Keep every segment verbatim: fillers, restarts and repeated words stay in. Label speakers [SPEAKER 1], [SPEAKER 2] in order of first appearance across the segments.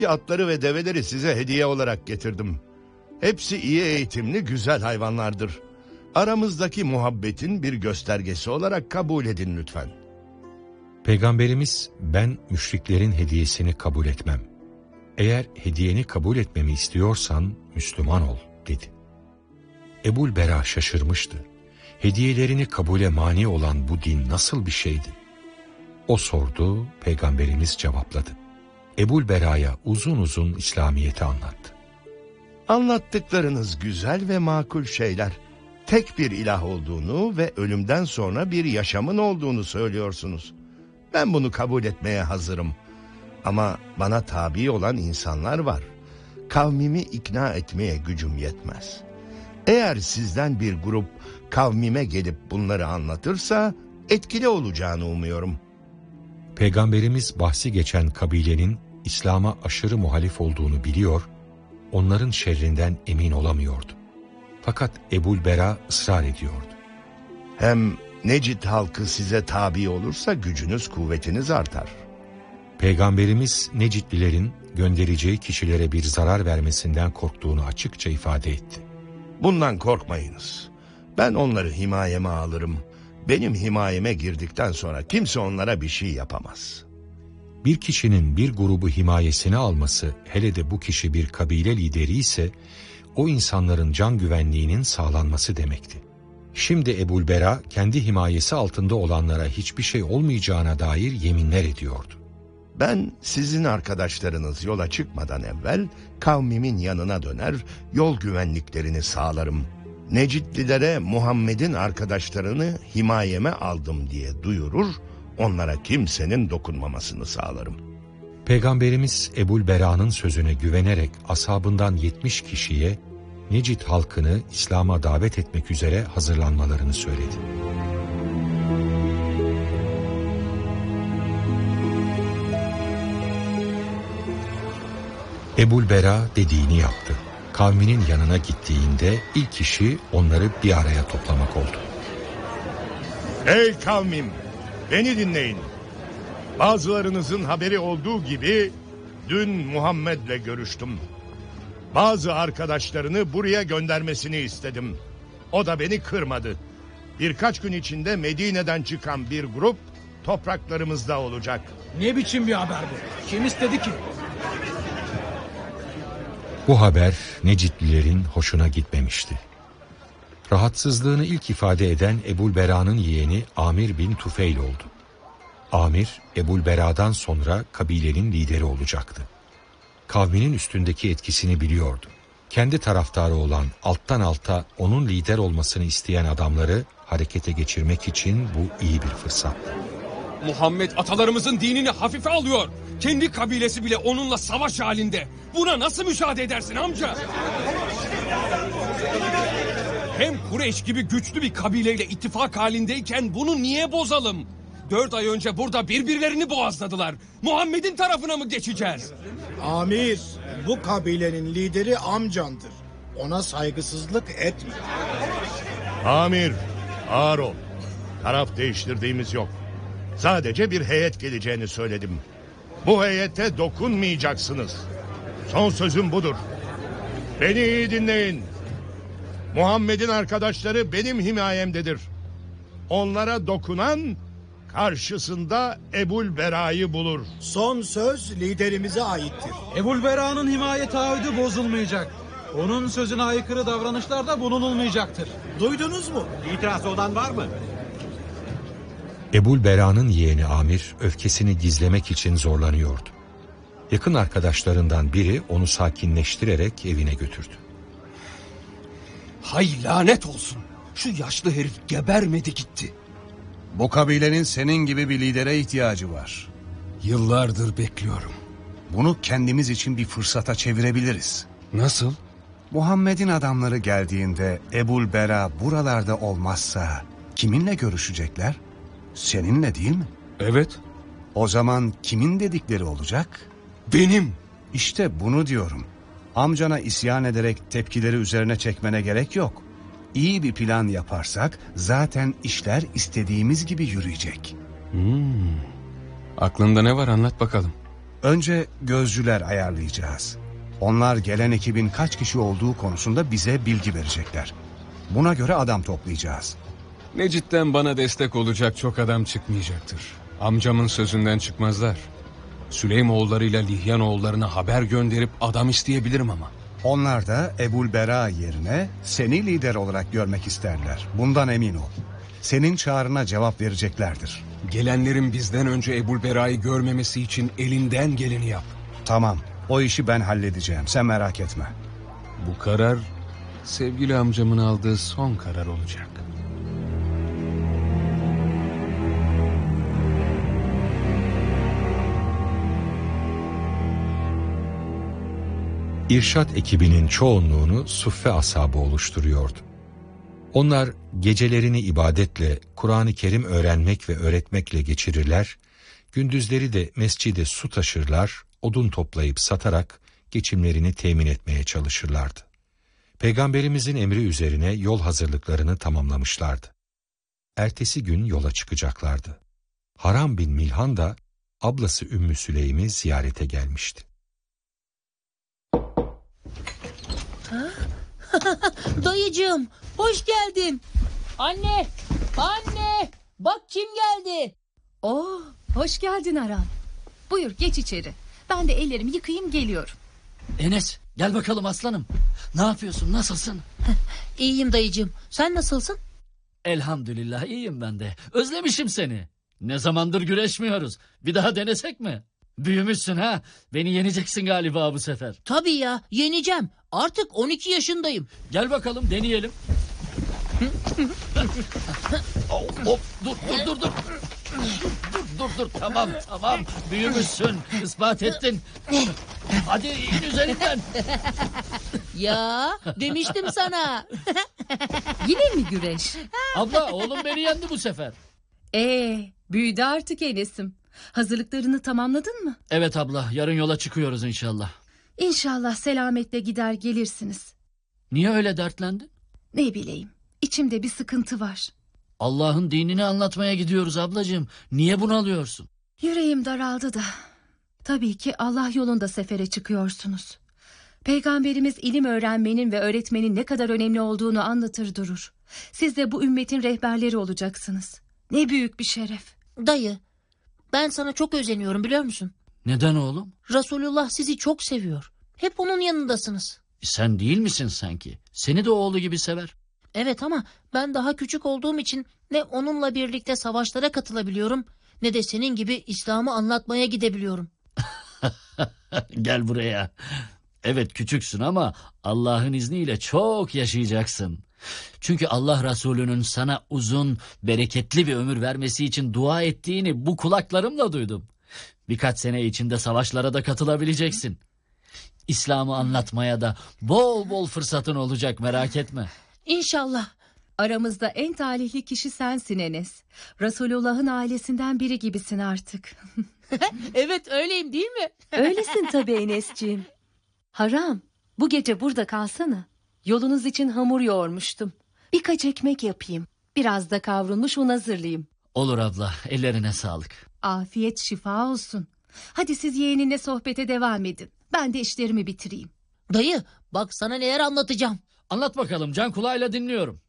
[SPEAKER 1] Atları ve develeri size hediye olarak getirdim. Hepsi iyi eğitimli güzel hayvanlardır. Aramızdaki muhabbetin bir göstergesi olarak kabul edin lütfen.
[SPEAKER 2] Peygamberimiz, ben müşriklerin hediyesini kabul etmem. Eğer hediyeni kabul etmemi istiyorsan Müslüman ol dedi. Ebul Bera şaşırmıştı. Hediyelerini kabule mani olan bu din nasıl bir şeydi? O sordu, Peygamberimiz cevapladı. Ebul Bera'ya uzun uzun İslamiyet'i anlattı.
[SPEAKER 1] Anlattıklarınız güzel ve makul şeyler. Tek bir ilah olduğunu ve ölümden sonra bir yaşamın olduğunu söylüyorsunuz. Ben bunu kabul etmeye hazırım. Ama bana tabi olan insanlar var. Kavmimi ikna etmeye gücüm yetmez. Eğer sizden bir grup kavmime gelip bunları anlatırsa etkili olacağını umuyorum.
[SPEAKER 2] Peygamberimiz bahsi geçen kabilenin İslam'a aşırı muhalif olduğunu biliyor, onların şerrinden emin olamıyordu. Fakat Ebul Bera ısrar ediyordu.
[SPEAKER 1] Hem Necid halkı size tabi olursa gücünüz kuvvetiniz artar.
[SPEAKER 2] Peygamberimiz Necidlilerin göndereceği kişilere bir zarar vermesinden korktuğunu açıkça ifade etti.
[SPEAKER 1] Bundan korkmayınız. Ben onları himayeme alırım. Benim himayeme girdikten sonra kimse onlara bir şey yapamaz.
[SPEAKER 2] Bir kişinin bir grubu himayesine alması, hele de bu kişi bir kabile lideri ise, o insanların can güvenliğinin sağlanması demekti. Şimdi Ebul Bera kendi himayesi altında olanlara hiçbir şey olmayacağına dair yeminler ediyordu.
[SPEAKER 1] Ben sizin arkadaşlarınız yola çıkmadan evvel kavmimin yanına döner, yol güvenliklerini sağlarım. Necidlilere Muhammed'in arkadaşlarını himayeme aldım diye duyurur, onlara kimsenin dokunmamasını sağlarım.
[SPEAKER 2] Peygamberimiz Ebul Bera'nın sözüne güvenerek ashabından yetmiş kişiye Necid halkını İslam'a davet etmek üzere hazırlanmalarını söyledi. Ebul Bera dediğini yaptı. Kavminin yanına gittiğinde ilk işi onları bir araya toplamak oldu.
[SPEAKER 1] Ey kavmim, beni dinleyin. Bazılarınızın haberi olduğu gibi dün Muhammed'le görüştüm. Bazı arkadaşlarını buraya göndermesini istedim. O da beni kırmadı. Birkaç gün içinde Medine'den çıkan bir grup topraklarımızda olacak.
[SPEAKER 3] Ne biçim bir haber bu? Kim istedi ki?
[SPEAKER 2] Bu haber Necidlilerin hoşuna gitmemişti. Rahatsızlığını ilk ifade eden Ebul Bera'nın yeğeni Amir bin Tufeyl oldu. Amir, Ebul Bera'dan sonra kabilenin lideri olacaktı. Kavminin üstündeki etkisini biliyordu. Kendi taraftarı olan alttan alta onun lider olmasını isteyen adamları harekete geçirmek için bu iyi bir fırsattı.
[SPEAKER 4] Muhammed atalarımızın dinini hafife alıyor. Kendi kabilesi bile onunla savaş halinde. Buna nasıl müsaade edersin amca? Hem Kureyş gibi güçlü bir kabileyle ittifak halindeyken bunu niye bozalım? Dört ay önce burada birbirlerini boğazladılar. Muhammed'in tarafına mı geçeceğiz?
[SPEAKER 3] Amir, bu kabilenin lideri amcandır. Ona saygısızlık etme.
[SPEAKER 1] Amir, ağır ol. Taraf değiştirdiğimiz yok. Sadece bir heyet geleceğini söyledim. Bu heyete dokunmayacaksınız. Son sözüm budur. Beni iyi dinleyin. Muhammed'in arkadaşları benim himayemdedir. Onlara dokunan karşısında Ebul Bera'yı bulur.
[SPEAKER 3] Son söz liderimize aittir.
[SPEAKER 5] Ebul Bera'nın himaye taahhüdü bozulmayacak. Onun sözüne aykırı davranışlarda bulunulmayacaktır.
[SPEAKER 3] Duydunuz mu?
[SPEAKER 6] İtirazı olan var mı?
[SPEAKER 2] Ebul Bera'nın yeğeni Amir öfkesini gizlemek için zorlanıyordu. Yakın arkadaşlarından biri onu sakinleştirerek evine götürdü.
[SPEAKER 4] Hay lanet olsun. Şu yaşlı herif gebermedi gitti.
[SPEAKER 7] Bu kabilenin senin gibi bir lidere ihtiyacı var.
[SPEAKER 4] Yıllardır bekliyorum.
[SPEAKER 7] Bunu kendimiz için bir fırsata çevirebiliriz.
[SPEAKER 4] Nasıl?
[SPEAKER 7] Muhammed'in adamları geldiğinde Ebul Bera buralarda olmazsa kiminle görüşecekler? Seninle değil mi?
[SPEAKER 4] Evet.
[SPEAKER 7] O zaman kimin dedikleri olacak?
[SPEAKER 4] Benim.
[SPEAKER 7] İşte bunu diyorum. Amcana isyan ederek tepkileri üzerine çekmene gerek yok. İyi bir plan yaparsak zaten işler istediğimiz gibi yürüyecek.
[SPEAKER 4] Hmm. Aklında ne var anlat bakalım.
[SPEAKER 7] Önce gözcüler ayarlayacağız. Onlar gelen ekibin kaç kişi olduğu konusunda bize bilgi verecekler. Buna göre adam toplayacağız.
[SPEAKER 4] Necit'ten bana destek olacak çok adam çıkmayacaktır. Amcamın sözünden çıkmazlar. Süleymoğullarıyla Lihyanoğullarına haber gönderip adam isteyebilirim ama.
[SPEAKER 7] Onlar da Ebulbera yerine seni lider olarak görmek isterler. Bundan emin ol. Senin çağrına cevap vereceklerdir.
[SPEAKER 4] Gelenlerin bizden önce Ebulbera'yı görmemesi için elinden geleni yap.
[SPEAKER 7] Tamam, o işi ben halledeceğim. Sen merak etme.
[SPEAKER 4] Bu karar sevgili amcamın aldığı son karar olacak.
[SPEAKER 2] İrşad ekibinin çoğunluğunu Suffe ashabı oluşturuyordu. Onlar gecelerini ibadetle, Kur'an-ı Kerim öğrenmek ve öğretmekle geçirirler, gündüzleri de mescide su taşırlar, odun toplayıp satarak geçimlerini temin etmeye çalışırlardı. Peygamberimizin emri üzerine yol hazırlıklarını tamamlamışlardı. Ertesi gün yola çıkacaklardı. Haram bin Milhan da ablası Ümmü Süleym'i ziyarete gelmişti.
[SPEAKER 6] Dayıcığım, hoş geldin. Anne, anne, bak kim geldi.
[SPEAKER 8] Oo, hoş geldin Aram. Buyur geç içeri. Ben de ellerimi yıkayayım geliyorum.
[SPEAKER 9] Enes, gel bakalım aslanım. Ne yapıyorsun, nasılsın?
[SPEAKER 6] İyiyim dayıcığım, sen nasılsın?
[SPEAKER 9] Elhamdülillah iyiyim ben de. Özlemişim seni. Ne zamandır güreşmiyoruz. Bir daha denesek mi? Büyümüşsün ha. Beni yeneceksin galiba bu sefer.
[SPEAKER 6] Tabii ya, yeneceğim. Artık on iki yaşındayım.
[SPEAKER 9] Gel bakalım deneyelim. hop, hop, dur dur dur dur. Dur dur dur tamam tamam. Büyümüşsün. Ispat ettin. Hadi in üzerinden.
[SPEAKER 6] Ya, demiştim sana.
[SPEAKER 8] Yine mi güreş?
[SPEAKER 9] Abla oğlum beni yendi bu sefer.
[SPEAKER 8] Ee, büyüdü artık Enes'im. Hazırlıklarını tamamladın mı?
[SPEAKER 9] Evet abla, yarın yola çıkıyoruz inşallah.
[SPEAKER 8] İnşallah selametle gider gelirsiniz.
[SPEAKER 9] Niye öyle dertlendin?
[SPEAKER 8] Ne bileyim, içimde bir sıkıntı var.
[SPEAKER 9] Allah'ın dinini anlatmaya gidiyoruz ablacığım. Niye bunalıyorsun?
[SPEAKER 8] Yüreğim daraldı da. Tabii ki Allah yolunda sefere çıkıyorsunuz. Peygamberimiz ilim öğrenmenin ve öğretmenin ne kadar önemli olduğunu anlatır durur. Siz de bu ümmetin rehberleri olacaksınız. Ne büyük bir şeref.
[SPEAKER 6] Dayı, ben sana çok özeniyorum biliyor musun?
[SPEAKER 9] Neden oğlum?
[SPEAKER 6] Resulullah sizi çok seviyor. Hep onun yanındasınız.
[SPEAKER 9] Sen değil misin sanki? Seni de oğlu gibi sever.
[SPEAKER 6] Evet ama ben daha küçük olduğum için ne onunla birlikte savaşlara katılabiliyorum ne de senin gibi İslam'ı anlatmaya gidebiliyorum.
[SPEAKER 9] Gel buraya. Evet küçüksün ama Allah'ın izniyle çok yaşayacaksın. Çünkü Allah Resulü'nün sana uzun, bereketli bir ömür vermesi için dua ettiğini bu kulaklarımla duydum. Birkaç sene içinde savaşlara da katılabileceksin. İslam'ı anlatmaya da bol bol fırsatın olacak, merak etme.
[SPEAKER 6] İnşallah.
[SPEAKER 8] Aramızda en talihli kişi sensin Enes. Resulullah'ın ailesinden biri gibisin artık.
[SPEAKER 6] Evet öyleyim değil mi?
[SPEAKER 8] Öylesin tabii Enesciğim. Haram, bu gece burada kalsana. Yolunuz için hamur yoğurmuştum. Birkaç ekmek yapayım. Biraz da kavrulmuş un hazırlayayım.
[SPEAKER 9] Olur abla, ellerine sağlık.
[SPEAKER 8] Afiyet şifa olsun. Hadi siz yeğeninle sohbete devam edin. Ben de işlerimi bitireyim.
[SPEAKER 6] Dayı bak sana neler anlatacağım.
[SPEAKER 9] Anlat bakalım, can kulağıyla dinliyorum.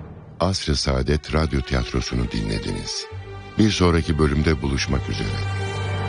[SPEAKER 10] Asr-ı Saadet Radyo Tiyatrosu'nu dinlediniz. Bir sonraki bölümde buluşmak üzere.